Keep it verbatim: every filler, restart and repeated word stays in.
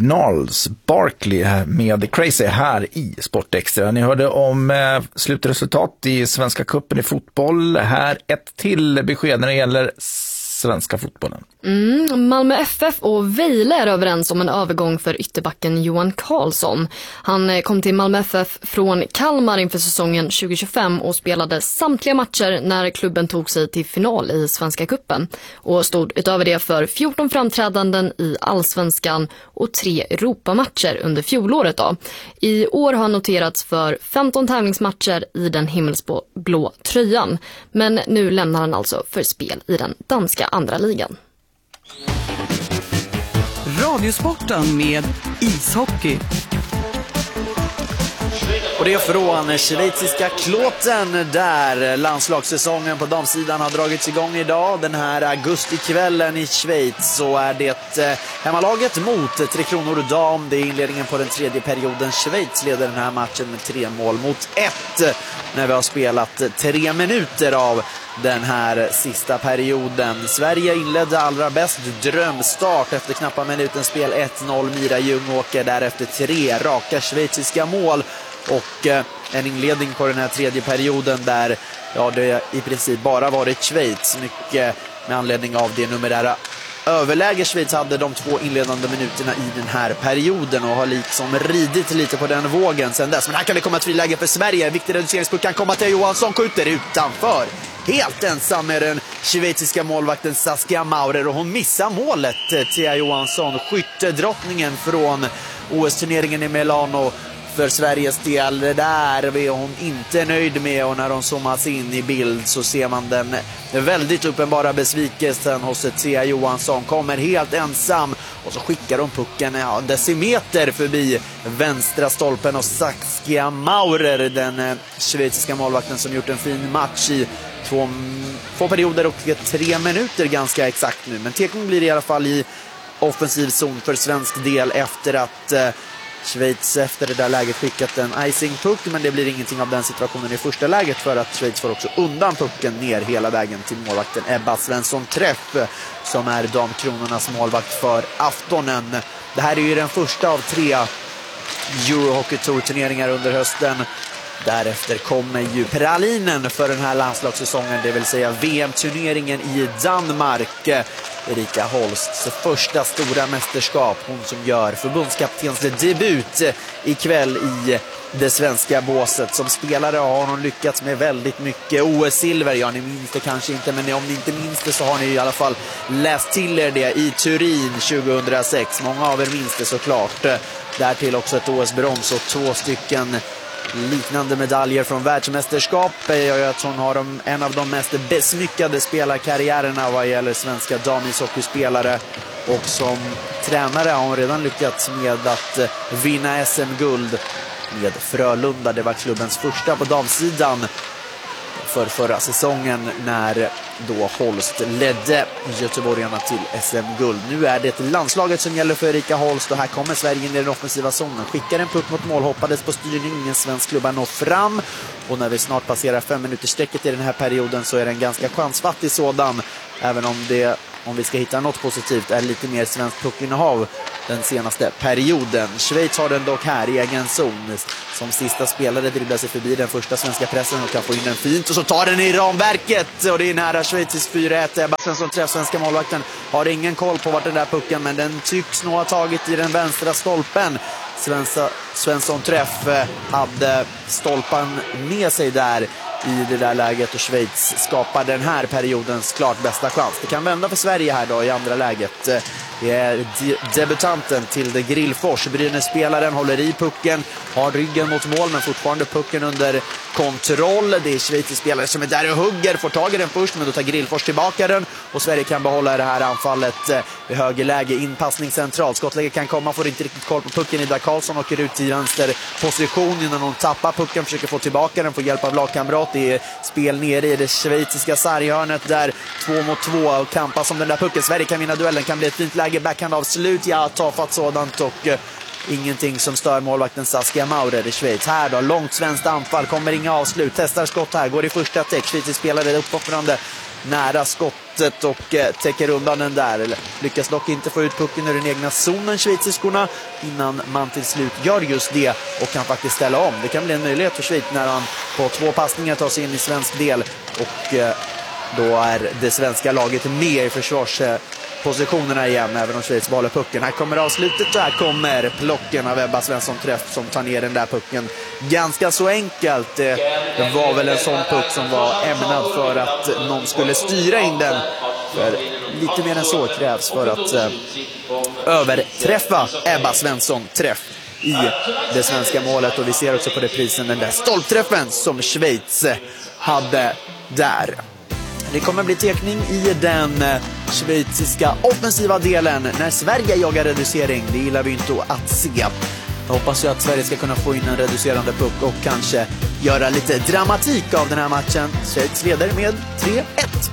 Gnarls Barkley med Crazy här i Sportextra. Ni hörde om eh, slutresultat i Svenska cupen i fotboll. Här ett till besked när det gäller svenska fotbollen. Mm, Malmö F F och Vejle är överens om en övergång för ytterbacken Johan Karlsson. Han kom till Malmö F F från Kalmar inför säsongen tjugo tjugofem och spelade samtliga matcher när klubben tog sig till final i Svenska cupen och stod utöver det för fjorton framträdanden i Allsvenskan och tre Europamatcher under fjolåret. Då. I år har han noterats för femton tävlingsmatcher i den himmelsblå tröjan, men nu lämnar han alltså för spel i den danska andra ligan. Radiosporten med ishockey. Och det är från schweiziska Kloten där landslagssäsongen på damsidan har dragits igång idag. Den här augustikvällen i Schweiz så är det hemmalaget mot Tre Kronor dam. Det är inledningen på den tredje perioden. Schweiz leder den här matchen med tre mål mot ett när vi har spelat tre minuter av den här sista perioden. Sverige inledde allra bäst, drömstart efter knappa minuten spel, ett noll. Mira Ljungåker, därefter tre raka schweiziska mål och eh, en inledning på den här tredje perioden där ja, det i princip bara varit Schweiz, mycket med anledning av det numerära överläge Schweiz hade de två inledande minuterna i den här perioden och har liksom ridit lite på den vågen sen dess. Men här kan det komma ett friläge för Sverige. Viktig reduceringspuck kan komma till Johansson, skjuter utanför. Helt ensam med den schweiziska målvakten Saskia Maurer och hon missar målet till Johansson. Skyttedrottningen från O S-turneringen i Milano för Sveriges del. Det där är hon inte nöjd med och när hon zoomas in i bild så ser man den väldigt uppenbara besvikelsen hos Thea Johansson. Kommer helt ensam och så skickar hon pucken ja, en decimeter förbi vänstra stolpen och Saskia Maurer, den schweiziska målvakten som gjort en fin match i två, två perioder och tre minuter ganska exakt nu. Men tekning blir det i alla fall i offensiv zon för svensk del efter att eh, Schweiz efter det där läget skickat en icing-puck, men det blir ingenting av den situationen i första läget för att Schweiz får också undan pucken ner hela vägen till målvakten Ebba Svensson Träff som är damkronornas målvakt för aftonen. Det här är ju den första av tre Eurohockey Tour-turneringar under hösten. Därefter kommer ju pralinen för den här landslagssäsongen, det vill säga V M-turneringen i Danmark. Erika Holsts första stora mästerskap, hon som gör förbundskaptens debut ikväll i det svenska båset. Som spelare har hon lyckats med väldigt mycket O S-silver, ja ni minns det kanske inte, men om ni inte minns det så har ni i alla fall läst till er det i Turin tjugohundrasex. Många av er minns det såklart. Därtill också ett O S-brons och två stycken liknande medaljer från världsmästerskap. Jag tror hon har de, en av de mest besmyckade spelarkarriärerna vad gäller svenska damishockeyspelare. Och som tränare har hon redan lyckats med att vinna S M-guld med Frölunda. Det var klubbens första på damsidan för förra säsongen när då Holst ledde göteborgarna till S M-guld. Nu är det landslaget som gäller för Erika Holst och här kommer Sverige in i den offensiva zonen. Skickar en puck mot mål, hoppades på styrning, ingen svensk klubba når fram. Och när vi snart passerar fem minuters sträcket i den här perioden så är det en ganska chansfattig sådan. Även om det, om vi ska hitta något positivt, är lite mer svensk puckinnehav den senaste perioden. Schweiz har den dock här i egen zon. Som sista spelare dribblar sig förbi den första svenska pressen och kan få in den fint. Och så tar den i ramverket och det är nära Schweiz fyra ett. Ebba Svensson Träff, svenska målvakten, har ingen koll på vart den där pucken, men den tycks nog ha tagit i den vänstra stolpen. Svensa, Svensson Träff hade stolpan med sig där i det där läget och Schweiz skapar den här periodens klart bästa chans. Det kan vända för Sverige här då i andra läget. Det är de- debutanten till det Grillfors. Brynäs-spelaren håller i pucken, har ryggen mot mål men fortfarande pucken under kontroll. Det är Schweiz-spelare som är där och hugger, får tag i den först men då tar Grillfors tillbaka den och Sverige kan behålla det här anfallet i högerläge. Inpassning centralt, skottläge kan komma, får inte riktigt koll på pucken. Ida Karlsson åker ut i vänster position innan hon tappar pucken, försöker få tillbaka den, får hjälp av lagkamrat. Det är spel nere i det schweiziska sarghörnet där två mot två och kampas om den där pucken. Sverige kan vinna duellen, kan bli ett fint läge, backhand av slut, ja, tafatt sådant och uh, ingenting som stör målvakten Saskia Maurer i Schweiz. Här då, långt svenskt anfall, kommer inga avslut, testar skott här, går i första täck, Schweiz spelare uppoftrande nära skottet och eh, täcker undan den där. Lyckas dock inte få ut pucken ur den egna zonen, schweiziskorna, innan man till slut gör just det och kan faktiskt ställa om. Det kan bli en möjlighet för Schweiz när han på två passningar tar sig in i svensk del och eh, då är det svenska laget med i försvarspositionerna igen, även om Schweiz behåller pucken. Här kommer avslutet och här kommer plocken av Ebba Svensson Träff som tar ner den där pucken. Ganska så enkelt. Det var väl en sån puck som var ämnad för att någon skulle styra in den. För lite mer än så krävs för att eh, överträffa Ebba Svensson Träff i det svenska målet. Och vi ser också på reprisen den där stolpträffen som Schweiz hade där. Det kommer bli tekning i den schweiziska offensiva delen när Sverige jagar reducering. Det gillar vi inte att se. Jag hoppas ju att Sverige ska kunna få in en reducerande puck och kanske göra lite dramatik av den här matchen. Schweiz leder med tre ett.